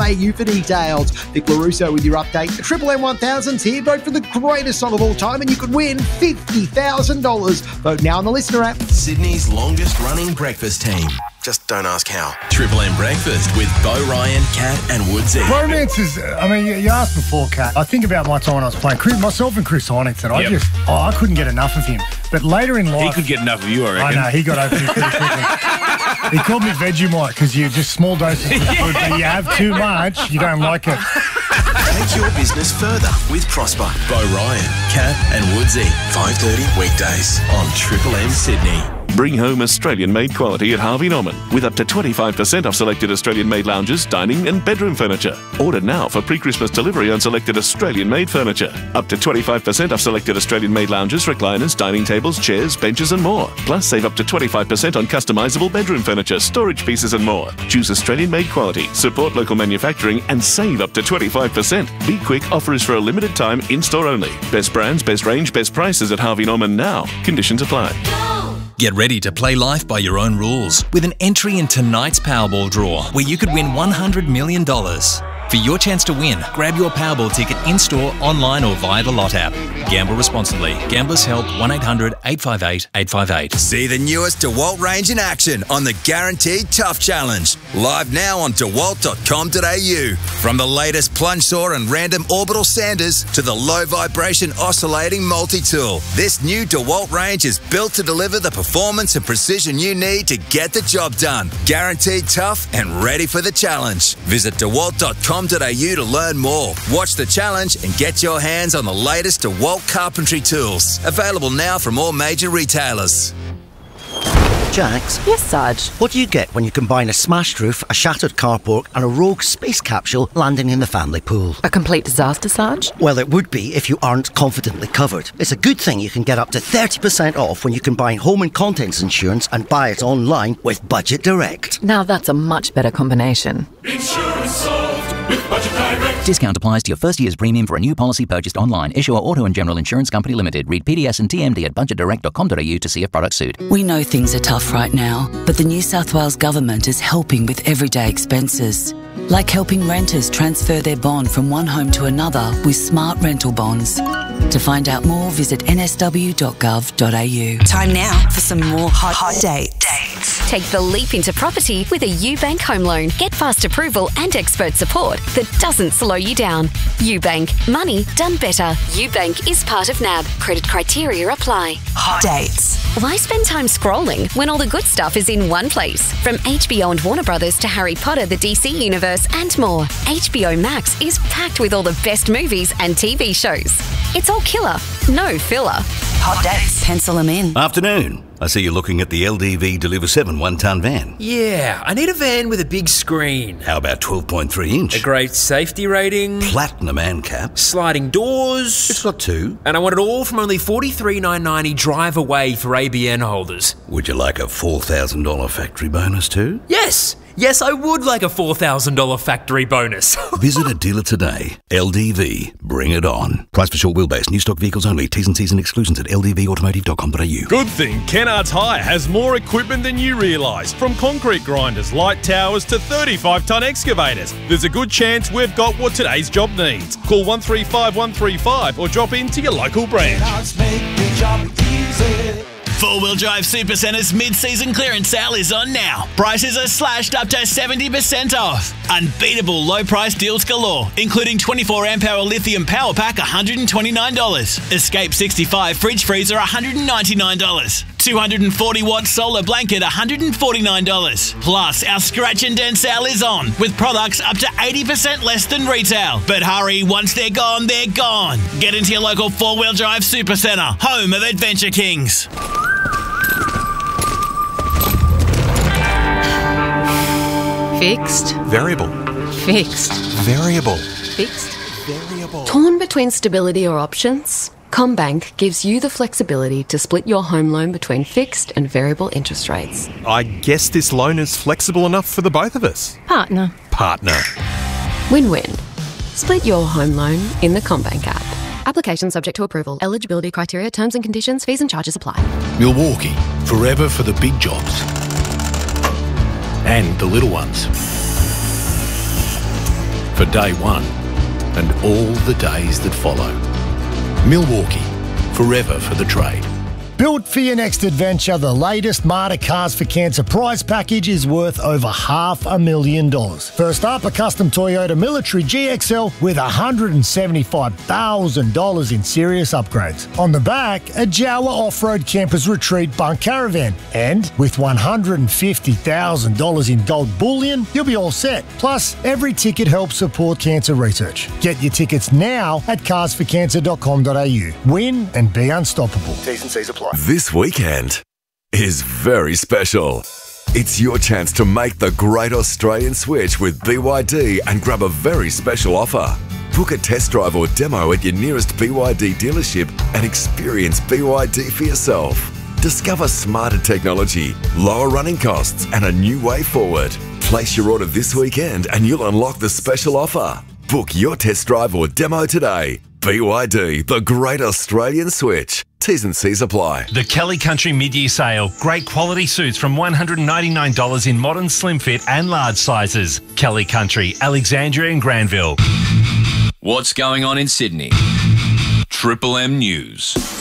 for details. Vic LaRusso with your update. The Triple M 1000's here. Vote for the greatest song of all time and you could win $50,000. Vote now on the Listener app. Sydney's longest running breakfast team. Just don't ask how. Triple M Breakfast with Bo Ryan, Kat and Woodsy. Romance is, you asked before, Kat. I think about my time when I was playing myself and Chris Hynington. I couldn't get enough of him. But later in life... He could get enough of you, I reckon. I know, he got over me pretty quickly. He called me Vegemite because you're just small doses of food, but you have too much, you don't like it. Take your business further with Prosper. Bo Ryan, Kat and Woodsy. 5:30 weekdays on Triple M Sydney. Bring home Australian-made quality at Harvey Norman with up to 25% off selected Australian-made lounges, dining and bedroom furniture. Order now for pre-Christmas delivery on selected Australian-made furniture. Up to 25% off selected Australian-made lounges, recliners, dining tables, chairs, benches and more. Plus save up to 25% on customisable bedroom furniture, storage pieces and more. Choose Australian-made quality, support local manufacturing and save up to 25%. Be quick, offer is for a limited time, in-store only. Best brands, best range, best prices at Harvey Norman now. Conditions apply. Get ready to play life by your own rules with an entry in tonight's Powerball draw where you could win $100 million. For your chance to win, grab your Powerball ticket in-store, online or via the Lot app. Gamble responsibly. Gamblers Help 1-800-858-858. See the newest DeWalt range in action on the Guaranteed Tough Challenge. Live now on dewalt.com.au. From the latest plunge saw and random orbital sanders to the low vibration oscillating multi-tool, this new DeWalt range is built to deliver the performance and precision you need to get the job done. Guaranteed tough and ready for the challenge. Visit dewalt.com.au to learn more. Watch the challenge and get your hands on the latest DeWalt carpentry tools. Available now from all major retailers. Jax? Yes, Sarge? What do you get when you combine a smashed roof, a shattered carport and a rogue space capsule landing in the family pool? A complete disaster, Sarge? Well, it would be if you aren't confidently covered. It's a good thing you can get up to 30% off when you combine home and contents insurance and buy it online with Budget Direct. Now that's a much better combination. Insurance solved with Budget Direct. Discount applies to your first year's premium for a new policy purchased online. Issuer Auto and General Insurance Company Limited. Read PDS and TMD at budgetdirect.com.au to see if products suit. We know things are tough right now, but the New South Wales Government is helping with everyday expenses. Like helping renters transfer their bond from one home to another with smart rental bonds. To find out more, visit nsw.gov.au. Time now for some more hot dates. Take the leap into property with a UBank home loan. Get fast approval and expert support that doesn't slow you down. UBank. Money done better. UBank is part of NAB. Credit criteria apply. Hot dates. Why spend time scrolling when all the good stuff is in one place? From HBO and Warner Brothers to Harry Potter, the DC Universe and more, HBO Max is packed with all the best movies and TV shows. It's all killer, no filler. Hot dates. Pencil them in. Afternoon. I see you're looking at the LDV Deliver 7 one-tonne van. Yeah, I need a van with a big screen. How about 12.3 inch? A great safety rating. Platinum ANCAP. Sliding doors. It's got 2. And I want it all from only $43,990 drive away for ABN holders. Would you like a $4,000 factory bonus too? Yes! Yes, I would like a $4,000 factory bonus. Visit a dealer today. LDV. Bring it on. Price for short wheelbase. New stock vehicles only. T's and C's and exclusions at ldvautomotive.com.au. Good thing Kennards Hire has more equipment than you realise. From concrete grinders, light towers to 35-tonne excavators. There's a good chance we've got what today's job needs. Call 135 135 or drop into your local branch. Kennards make your job easy. Four-Wheel Drive Supercentre's mid-season clearance sale is on now. Prices are slashed up to 70% off. Unbeatable low-price deals galore, including 24 amp-hour lithium power pack $129. Escape 65 fridge freezer $199. 240-watt solar blanket $149. Plus, our scratch and dent sale is on, with products up to 80% less than retail. But hurry, once they're gone, they're gone. Get into your local Four-Wheel Drive Supercentre, home of Adventure Kings. Fixed. Variable. Fixed. Variable. Fixed. Variable. Torn between stability or options? CommBank gives you the flexibility to split your home loan between fixed and variable interest rates. I guess this loan is flexible enough for the both of us. Partner. Win-win. Split your home loan in the CommBank app. Application subject to approval. Eligibility criteria, terms and conditions, fees and charges apply. Milwaukee, forever for the big jobs. And the little ones. for day one and all the days that follow. Milwaukee, forever for the trade. Built for your next adventure, the latest Marta Cars for Cancer prize package is worth over $500,000. First up, a custom Toyota Military GXL with $175,000 in serious upgrades. On the back, a Jawa Off-Road Campers Retreat Bunk Caravan. And with $150,000 in gold bullion, you'll be all set. Plus, every ticket helps support cancer research. Get your tickets now at carsforcancer.com.au. Win and be unstoppable. T's and C's apply. This weekend is very special. It's your chance to make the great Australian switch with BYD and grab a very special offer. Book a test drive or demo at your nearest BYD dealership and experience BYD for yourself. Discover smarter technology, lower running costs, and a new way forward. Place your order this weekend and you'll unlock the special offer. Book your test drive or demo today. BYD, the great Australian switch. T's and C's apply. The Kelly Country mid-year sale. Great quality suits from $199 in modern, slim fit and large sizes. Kelly Country, Alexandria and Granville. What's going on in Sydney? Triple M News.